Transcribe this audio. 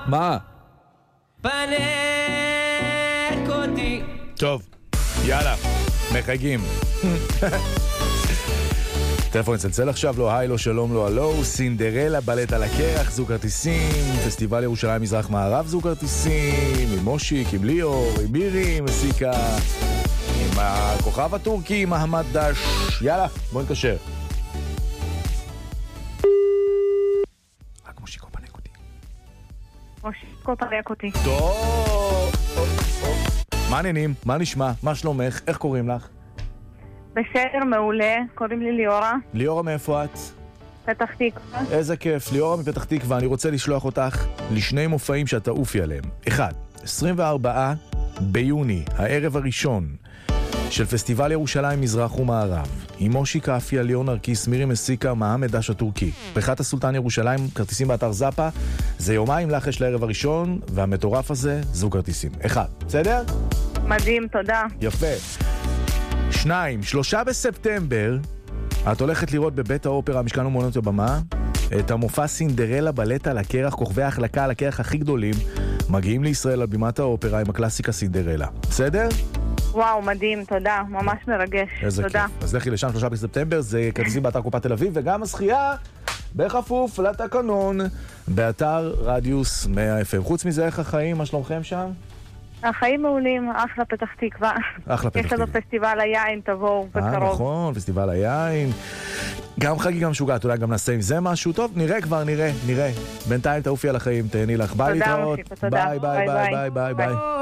מה? פנק אותי. טוב, יאללה, מחייגים. טלפון יצלצל עכשיו, לא היי, לא שלום, לא הלו, סינדרלה, בלט על הקרח, זוג כרטיסים, פסטיבל ירושלים מזרח מערב, זוג כרטיסים, עם מושיק, עם ליאור, עם מירי, עם מסיקה, עם הכוכב הטורקי, מהמד דש. יאללה, בוא נתקשר. רק מושיקו פנק אותי. מושיקו פנק אותי. טוב. מה העניינים? מה נשמע? מה שלומך? איך קוראים לך? בסדר, מעולה. קוראים לי ליאורה. ליאורה, מאיפה את? פתח תקווה. איזה כיף. ליאורה מפתח תקווה, אני רוצה לשלוח אותך לשני מופעים שאת תעופי עליהם. 1. 24 ביוני, הערב הראשון של פסטיבל ירושלים מזרח ומערב, עם מושיק אפיה, ליאור נרקיס, מירי מסיקה, מהמד דש הטורקי. בריכת הסולטן ירושלים, כרטיסים באתר זאפה. זה יומיים לחש לערב הראשון, והמטורף הזה זוג כרטיסים. 1. בסדר? מדהים, תודה. יפה. 2. 3 בספטמבר, את הולכת לראות בבית האופרה, משכן אומנות הבמה, את המופע סינדרלה, בלט על הקרח, כוכבי ההחלקה על הקרח הכי גדולים, מגיעים לישראל על בימת האופרה עם הקלאסיקה סינדרלה. בסדר? וואו, מדהים, תודה. ממש מרגש. איזה תודה. כיף. אז לכי לשם 3 בספטמבר, זה כרטיסים באתר קופת תל אביב, וגם הזכייה בכפוף לתקנון באתר רדיוס 100 FM. חוץ מזה, איך החיים? מה שלומכם שם? החיים מעולים, אחלה פתח תקווה. אחלה פתח יש לנו תקווה. פסטיבל היין, תבואו בקרוב. נכון, פסטיבל היין. גם חגיגה משוגעת, אולי גם נעשה עם זה משהו. טוב, נראה כבר, נראה. בינתיים תעופי על החיים, תהני לך. ביי, תודה, להתראות. מושיקו, תודה. ביי, ביי, ביי, ביי, ביי.